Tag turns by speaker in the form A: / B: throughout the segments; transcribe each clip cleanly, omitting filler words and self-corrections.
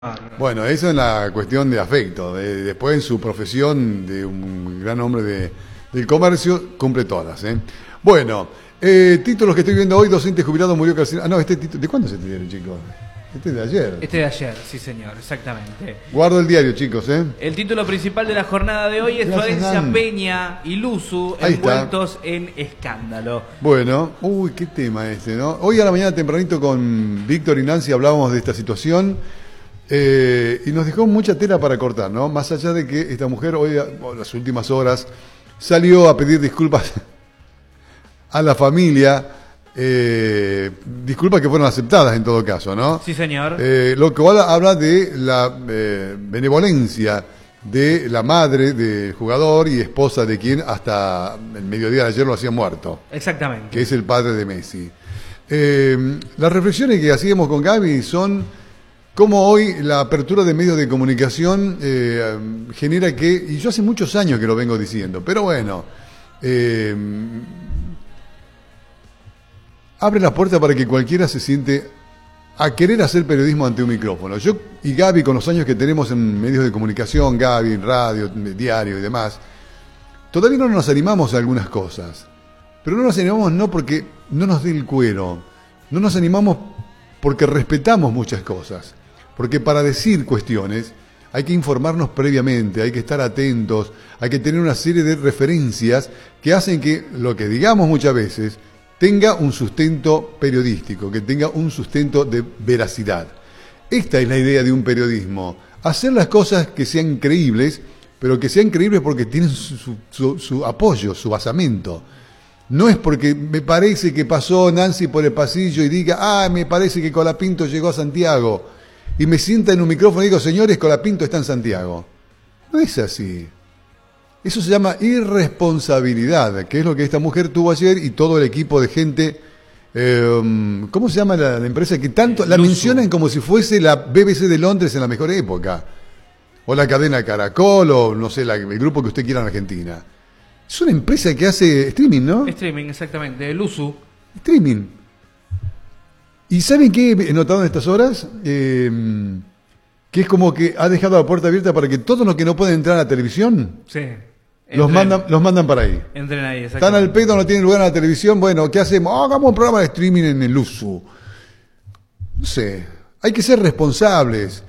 A: Bueno, eso en la cuestión de afecto. Después en su profesión de un gran hombre del comercio, cumple todas. Bueno, títulos que estoy viendo hoy: docente jubilado murió calcinado. Ah, no, este título, ¿de cuándo se tiene, chicos? Este es de ayer.
B: Este de ayer, sí señor, exactamente.
A: Guardo el diario, chicos.
B: El título principal de la jornada de hoy es Florencia Peña y Luzu envueltos en escándalo.
A: Bueno, uy, qué tema este, ¿no? Hoy a la mañana tempranito con Víctor y Nancy hablábamos de esta situación. Y nos dejó mucha tela para cortar, ¿no? Más allá de que esta mujer hoy, las últimas horas, salió a pedir disculpas a la familia, disculpas que fueron aceptadas en todo caso, ¿no?
B: Sí, señor.
A: Lo que habla de la benevolencia de la madre del jugador y esposa de quien hasta el mediodía de ayer lo hacía muerto.
B: Exactamente.
A: Que es el padre de Messi. Las reflexiones que hacíamos con Gaby son cómo hoy la apertura de medios de comunicación genera que, y yo hace muchos años que lo vengo diciendo, pero bueno, abre las puertas para que cualquiera se siente a querer hacer periodismo ante un micrófono. Yo y Gaby, con los años que tenemos en medios de comunicación, Gaby, en radio, diario y demás, todavía no nos animamos a algunas cosas. Pero no nos animamos no porque no nos dé el cuero, no nos animamos porque respetamos muchas cosas. Porque para decir cuestiones hay que informarnos previamente, hay que estar atentos, hay que tener una serie de referencias que hacen que lo que digamos muchas veces tenga un sustento periodístico, que tenga un sustento de veracidad. Esta es la idea de un periodismo, hacer las cosas que sean creíbles, pero que sean creíbles porque tienen su apoyo, su basamento. No es porque me parece que pasó Nancy por el pasillo y diga, me parece que Colapinto llegó a Santiago, y me sienta en un micrófono y digo, señores, Colapinto está en Santiago. No es así. Eso se llama irresponsabilidad, que es lo que esta mujer tuvo ayer y todo el equipo de gente. ¿Cómo se llama la empresa que tanto la mencionan como si fuese la BBC de Londres en la mejor época? O la cadena Caracol, o no sé, el grupo que usted quiera en Argentina. Es una empresa que hace streaming, ¿no?
B: Streaming, exactamente, Luzu.
A: Streaming. ¿Y saben qué he notado en estas horas? Que es como que ha dejado la puerta abierta para que todos los que no pueden entrar a la televisión,
B: sí,
A: los mandan para ahí.
B: Entren ahí,
A: están al pedo, no tienen lugar en la televisión. Bueno, ¿qué hacemos? Hagamos un programa de streaming en el Luzu. No sé, hay que ser responsables.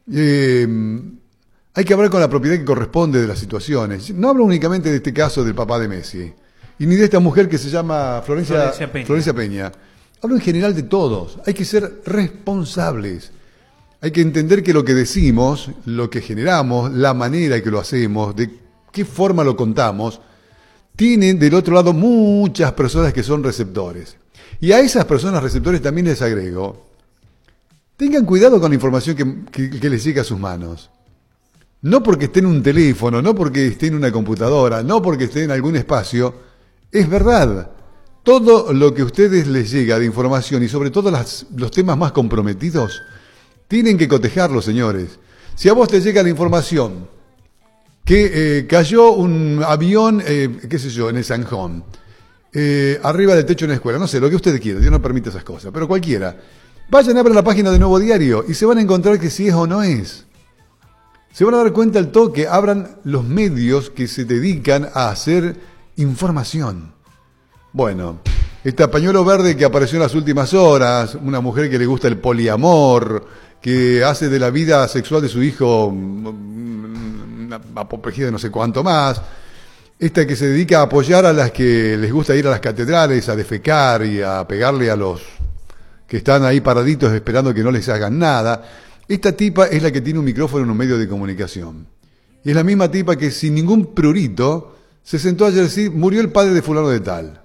A: Hay que hablar con la propiedad que corresponde de las situaciones. No hablo únicamente de este caso del papá de Messi, y ni de esta mujer que se llama Florencia Peña. Hablo en general de todos. Hay que ser responsables. Hay que entender que lo que decimos, lo que generamos, la manera en que lo hacemos, de qué forma lo contamos, tienen del otro lado muchas personas que son receptores. Y a esas personas receptores también les agrego, tengan cuidado con la información que les llega a sus manos. No porque esté en un teléfono, no porque esté en una computadora, no porque esté en algún espacio, es verdad. Todo lo que a ustedes les llega de información y sobre todo los temas más comprometidos, tienen que cotejarlo, señores. Si a vos te llega la información que cayó un avión, qué sé yo, en el Sanjón, arriba del techo de una escuela, no sé, lo que ustedes quieran, Dios no permite esas cosas, pero cualquiera, vayan a ver la página de Nuevo Diario y se van a encontrar que si es o no es. Se van a dar cuenta al toque, abran los medios que se dedican a hacer información. Bueno, este pañuelo verde que apareció en las últimas horas, una mujer que le gusta el poliamor, que hace de la vida sexual de su hijo una apoplejía de no sé cuánto más, esta que se dedica a apoyar a las que les gusta ir a las catedrales, a defecar y a pegarle a los que están ahí paraditos esperando que no les hagan nada. Esta tipa es la que tiene un micrófono en un medio de comunicación. Y es la misma tipa que sin ningún prurito se sentó ayer a decir, murió el padre de fulano de tal.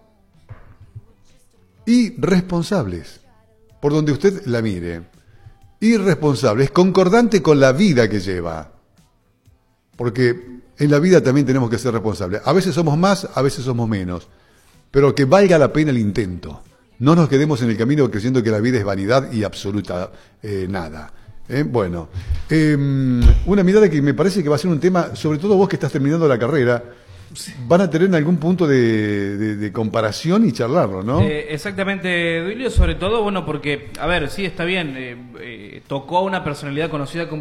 A: Irresponsables, por donde usted la mire. Irresponsables, concordante con la vida que lleva. Porque en la vida también tenemos que ser responsables. A veces somos más, a veces somos menos. Pero que valga la pena el intento. No nos quedemos en el camino creyendo que la vida es vanidad y absoluta nada. Bueno, una mirada que me parece que va a ser un tema, sobre todo vos que estás terminando la carrera van a tener algún punto de comparación y charlarlo, ¿no?
B: Exactamente, Duilio, sobre todo, bueno, porque, a ver, sí, está bien, tocó a una personalidad conocida como